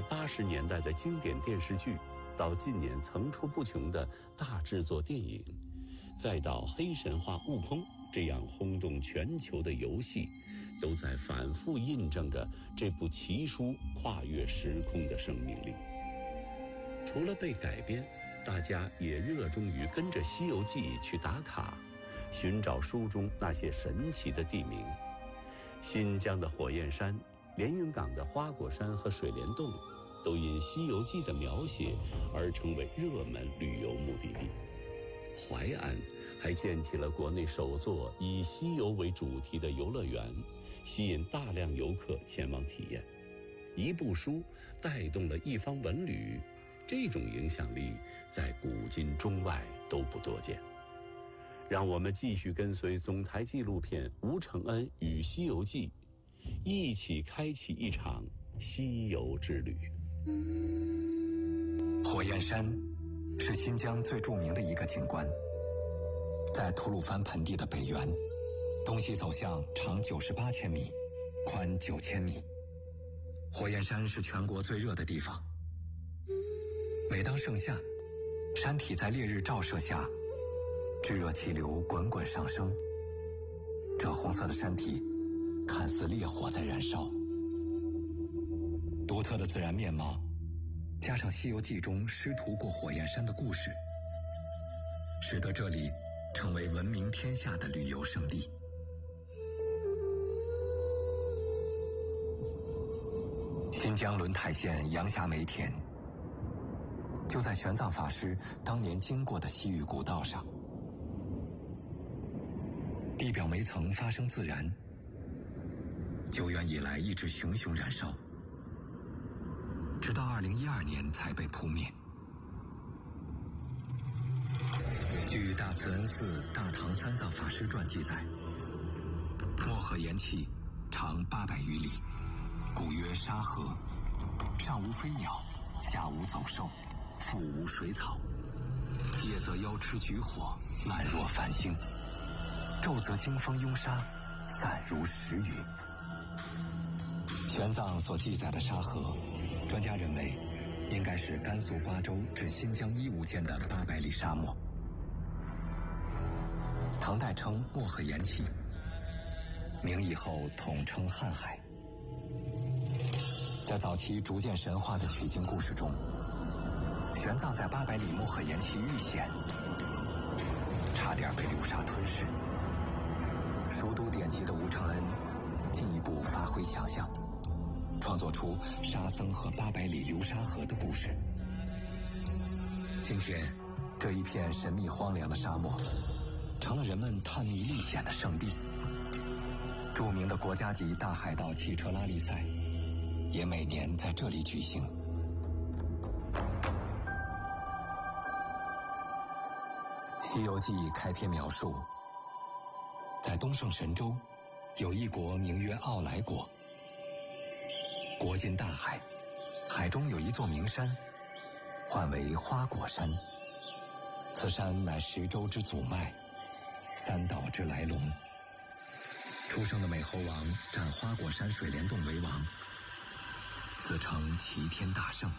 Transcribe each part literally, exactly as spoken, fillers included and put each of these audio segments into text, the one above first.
八十年代的经典电视剧，到近年层出不穷的大制作电影，再到黑神话悟空这样轰动全球的游戏，都在反复印证着这部奇书跨越时空的生命力。除了被改编，大家也热衷于跟着《西游记》去打卡，寻找书中那些神奇的地名。新疆的火焰山、连云港的花果山和水帘洞，都因《西游记》的描写而成为热门旅游目的地。淮安还建起了国内首座以西游为主题的游乐园，吸引大量游客前往体验。一部书带动了一方文旅，这种影响力在古今中外都不多见。让我们继续跟随总台纪录片《吴承恩与西游记》，一起开启一场西游之旅。 火焰山是新疆最著名的一个景观，在吐鲁番盆地的北缘，东西走向长九十八千米，宽九千米。火焰山是全国最热的地方，每当盛夏，山体在烈日照射下，炙热气流滚滚上升，这红色的山体看似烈火在燃烧。独特的自然面貌，加上《西游记》中师徒过火焰山的故事，使得这里成为闻名天下的旅游胜地。新疆轮台县阳霞梅田，就在玄奘法师当年经过的西域古道上。地表煤层发生自燃，久远以来一直熊熊燃烧，直到二零一二年才被扑灭。据大慈恩寺大唐三藏法师传记载，漠河岩气长八百余里，古曰沙河，上无飞鸟，下无走兽，腹无水草，夜则妖痴举火，烂若繁星，昼则惊风拥沙，散如时雨。玄奘所记载的沙河，专家认为应该是甘肃瓜州至新疆伊吾间的八百里沙漠。唐代称漠河岩气，明以后统称瀚海。在早期逐渐神话的取经故事中，玄奘在八百里漠河岩气遇险，差点被流沙吞噬。熟读典籍的吴承恩进一步发挥想象，创作出沙僧和八百里流沙河的故事。今天，这一片神秘荒凉的沙漠，成了人们探秘历险的圣地。著名的国家级大海盗汽车拉力赛，也每年在这里举行。《西游记》开篇描述，在东胜神州，有一国名曰傲来国。国近大海，海中有一座名山，唤为花果山。此山乃十洲之祖脉，三岛之来龙。出生的美猴王占花果山水帘洞为王，自称齐天大圣。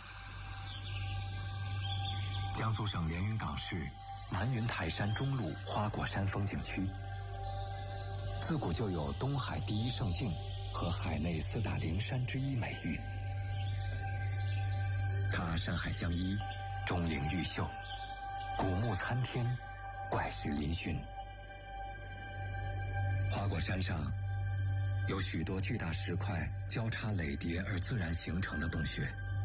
江苏省连云港市南云台山中路花果山风景区，自古就有东海第一胜境和海内四大灵山之一美誉。它山海相依，钟灵毓秀，古木参天，怪石嶙峋。花果山上有许多巨大石块交叉垒叠而自然形成的洞穴，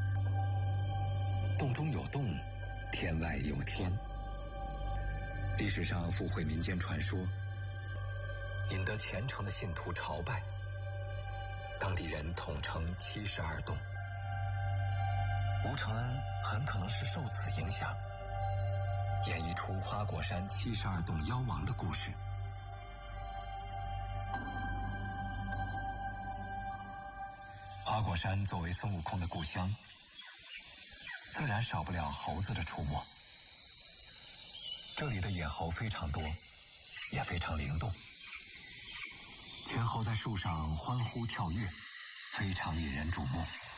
洞中有洞，天外有天。历史上附会民间传说，引得虔诚的信徒朝拜，当地人统称七十二洞。吴承恩很可能是受此影响，演绎出花果山七十二洞妖王的故事。花果山作为孙悟空的故乡，自然少不了猴子的出没。这里的野猴非常多，也非常灵动。群猴在树上欢呼跳跃，非常引人瞩目。